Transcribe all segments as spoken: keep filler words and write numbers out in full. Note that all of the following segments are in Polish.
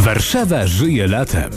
Warszawa żyje latem.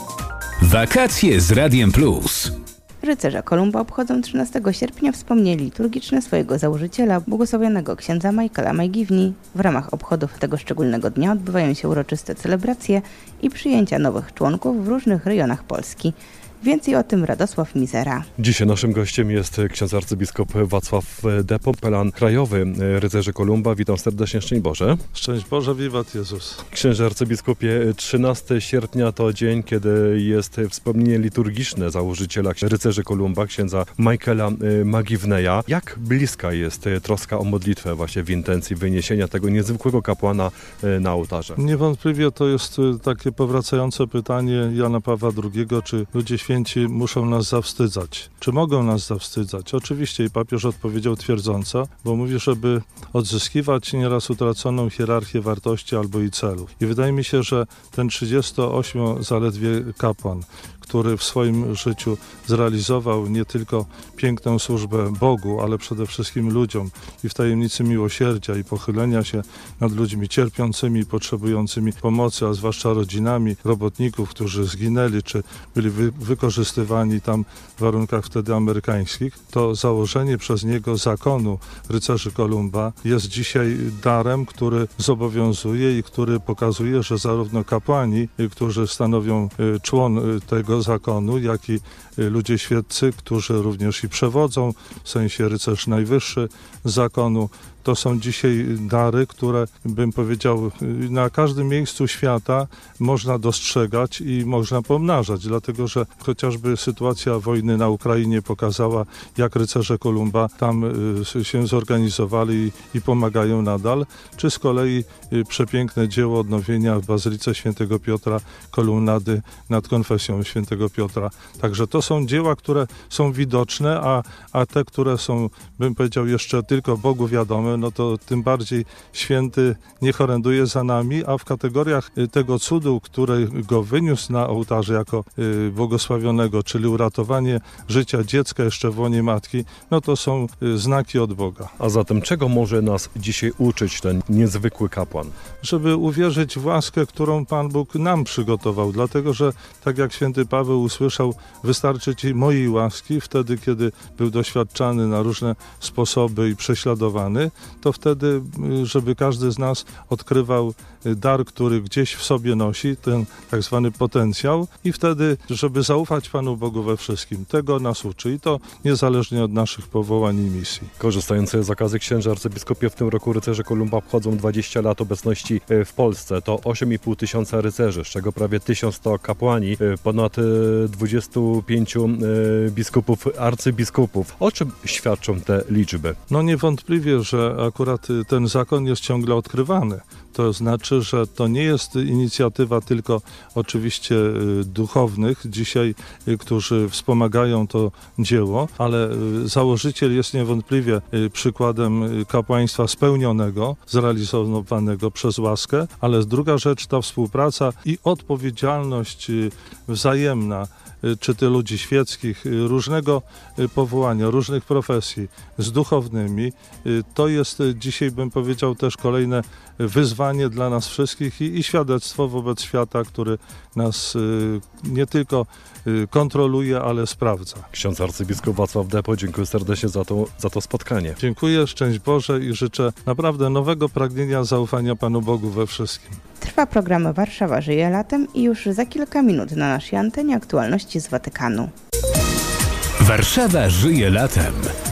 Wakacje z Radiem Plus. Rycerze Kolumba obchodzą trzynastego sierpnia wspomnienie liturgiczne swojego założyciela, błogosławionego księdza Michaela Magivni. W ramach obchodów tego szczególnego dnia odbywają się uroczyste celebracje i przyjęcia nowych członków w różnych rejonach Polski. Więcej o tym Radosław Mizera. Dzisiaj naszym gościem jest ksiądz arcybiskup Wacław Depo, pelan krajowy Rycerzy Kolumba. Witam serdecznie, szczęść Boże. Szczęść Boże, wiwat Jezus. Księże arcybiskupie, trzynastego sierpnia to dzień, kiedy jest wspomnienie liturgiczne założyciela Rycerzy Kolumba, księdza Michaela Magivneya. Jak bliska jest troska o modlitwę właśnie w intencji wyniesienia tego niezwykłego kapłana na ołtarze? Niewątpliwie to jest takie powracające pytanie Jana Pawła drugiego, czy ludzie święci muszą nas zawstydzać. Czy mogą nas zawstydzać? Oczywiście i papież odpowiedział twierdząco, bo mówi, żeby odzyskiwać nieraz utraconą hierarchię wartości albo i celów. I wydaje mi się, że ten trzydziestoośmiu zaledwie kapłan, który w swoim życiu zrealizował nie tylko piękną służbę Bogu, ale przede wszystkim ludziom i w tajemnicy miłosierdzia i pochylenia się nad ludźmi cierpiącymi i potrzebującymi pomocy, a zwłaszcza rodzinami robotników, którzy zginęli czy byli wy- wykorzystywani tam w warunkach wtedy amerykańskich, to założenie przez niego zakonu Rycerzy Kolumba jest dzisiaj darem, który zobowiązuje i który pokazuje, że zarówno kapłani, którzy stanowią człon tego zakonu, jak i ludzie świeccy, którzy również i przewodzą, w sensie rycerz najwyższy zakonu, to są dzisiaj dary, które, bym powiedział, na każdym miejscu świata można dostrzegać i można pomnażać, dlatego że chociażby sytuacja wojny na Ukrainie pokazała, jak Rycerze Kolumba tam się zorganizowali i pomagają nadal, czy z kolei przepiękne dzieło odnowienia w Bazylice Świętego Piotra, kolumnady nad konfesją Świętego Piotra. Także to są dzieła, które są widoczne, a, a te, które są, bym powiedział, jeszcze tylko Bogu wiadome, no to tym bardziej święty nie choręduje za nami, a w kategoriach tego cudu, który go wyniósł na ołtarze jako y, błogosławionego, czyli uratowanie życia dziecka jeszcze w łonie matki, no to są y, znaki od Boga. A zatem czego może nas dzisiaj uczyć ten niezwykły kapłan? Żeby uwierzyć w łaskę, którą Pan Bóg nam przygotował, dlatego że tak jak święty Paweł usłyszał, wystarczy Ci mojej łaski, wtedy kiedy był doświadczany na różne sposoby i prześladowany, to wtedy, żeby każdy z nas odkrywał dar, który gdzieś w sobie nosi, ten tak zwany potencjał i wtedy, żeby zaufać Panu Bogu we wszystkim. Tego nas uczy i to niezależnie od naszych powołań i misji. Korzystając z okazji, księże arcybiskupie, w tym roku Rycerze Kolumba obchodzą dwadzieścia lat obecności w Polsce. To osiem i pół tysiąca rycerzy, z czego prawie tysiąc sto kapłani, ponad dwudziestu pięciu biskupów, arcybiskupów. O czym świadczą te liczby? No niewątpliwie, że akurat ten zakon jest ciągle odkrywany. To znaczy, że to nie jest inicjatywa tylko oczywiście duchownych dzisiaj, którzy wspomagają to dzieło, ale założyciel jest niewątpliwie przykładem kapłaństwa spełnionego, zrealizowanego przez łaskę, ale druga rzecz, ta współpraca i odpowiedzialność wzajemna, czy to ludzi świeckich, różnego powołania, różnych profesji, z duchownymi, to jest dzisiaj, bym powiedział, też kolejne wyzwanie dla nas wszystkich i, i świadectwo wobec świata, który nas nie tylko kontroluje, ale sprawdza. Ksiądz arcybiskup Wacław Depo, dziękuję serdecznie za to, za to spotkanie. Dziękuję, szczęść Boże i życzę naprawdę nowego pragnienia zaufania Panu Bogu we wszystkim. Trwa program Warszawa żyje latem i już za kilka minut na naszej antenie aktualności z Watykanu. Warszawa żyje latem.